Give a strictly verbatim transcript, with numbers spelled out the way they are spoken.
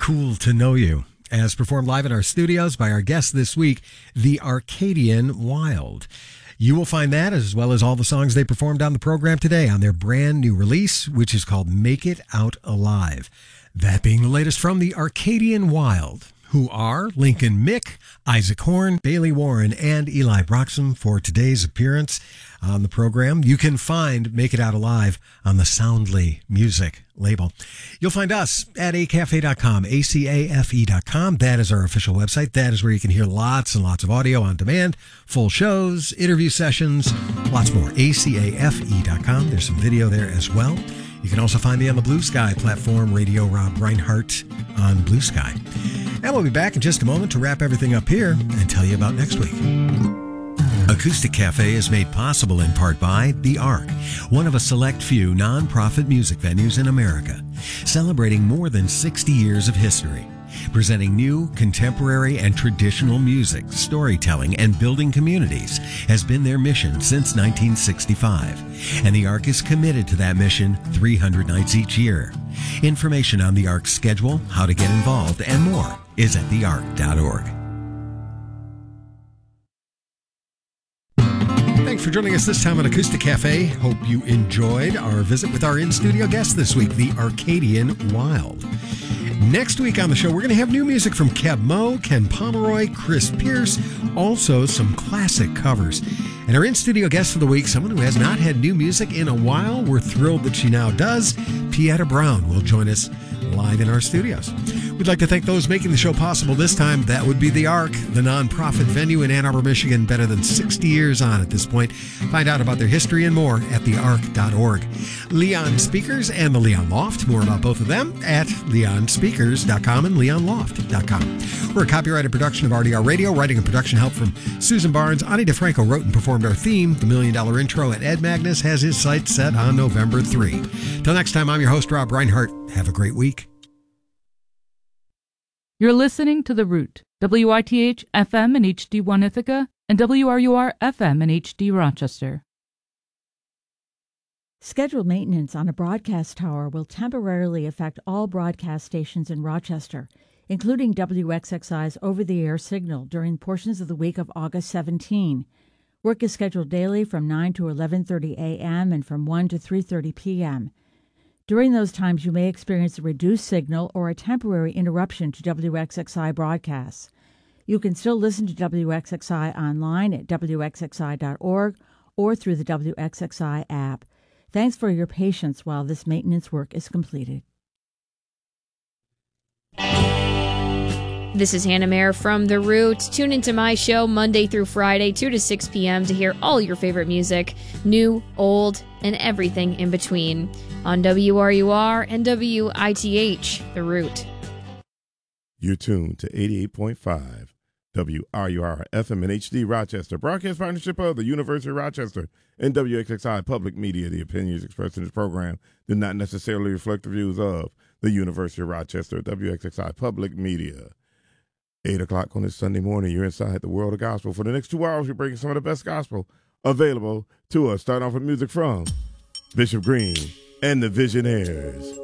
Cool to Know You, as performed live in our studios by our guest this week, the Arcadian Wild. You will find that, as well as all the songs they performed on the program today, on their brand new release, which is called Make It Out Alive. That being the latest from the Arcadian Wild, who are Lincoln Mick, Isaac Horn, Bailey Warren, and Eli Broxham for today's appearance on the program. You can find Make It Out Alive on the Soundly Music label. You'll find us at a cafe dot com, A C A F E dot com. That is our official website. That is where you can hear lots and lots of audio on demand, full shows, interview sessions, lots more. A C A F E dot com. There's some video there as well. You can also find me on the Blue Sky platform, Radio Rob Reinhardt on Blue Sky. And we'll be back in just a moment to wrap everything up here and tell you about next week. Acoustic Cafe is made possible in part by The Ark, one of a select few non-profit music venues in America, celebrating more than sixty years of history. Presenting new, contemporary, and traditional music, storytelling, and building communities has been their mission since nineteen sixty-five. And the Ark is committed to that mission three hundred nights each year. Information on the Ark's schedule, how to get involved, and more is at the ark dot org. Thanks for joining us this time on Acoustic Cafe. Hope you enjoyed our visit with our in-studio guest this week, the Arcadian Wild. Next week on the show, we're going to have new music from Keb Mo, Ken Pomeroy, Chris Pierce, also some classic covers. And our in-studio guest for the week, someone who has not had new music in a while. We're thrilled that she now does. Pieta Brown will join us live in our studios. We'd like to thank those making the show possible this time. That would be The Ark, the nonprofit venue in Ann Arbor, Michigan, better than sixty years on at this point. Find out about their history and more at the ark dot org. Leon Speakers and the Leon Loft, more about both of them at leon speakers dot com and leon loft dot com. We're a copyrighted production of R D R Radio, writing and production help from Susan Barnes. Ani DeFranco wrote and performed our theme, the Million Dollar Intro, and Ed Magnus has his sights set on November third. Till next time, I'm your host, Rob Reinhardt. Have a great week. You're listening to The Root, W I T H F M and H D one Ithaca, and W R U R F M and H D Rochester. Scheduled maintenance on a broadcast tower will temporarily affect all broadcast stations in Rochester, including W X X I's over-the-air signal during portions of the week of August seventeenth. Work is scheduled daily from nine to eleven thirty a.m. and from one to three thirty p.m. During those times, you may experience a reduced signal or a temporary interruption to W X X I broadcasts. You can still listen to W X X I online at W X X I dot org or through the W X X I app. Thanks for your patience while this maintenance work is completed. This is Hannah Mayer from The Root. Tune into my show Monday through Friday, two to six p.m. to hear all your favorite music, new, old, and everything in between, on W R U R and W I T H, The Root. You're tuned to eighty-eight point five W R U R F M and H D Rochester, broadcast partnership of the University of Rochester and W X X I Public Media. The opinions expressed in this program do not necessarily reflect the views of the University of Rochester, W X X I Public Media. eight o'clock on this Sunday morning, you're inside the world of gospel. For the next two hours, we're bringing some of the best gospel available to us. Starting off with music from Bishop Green and the Visionaires.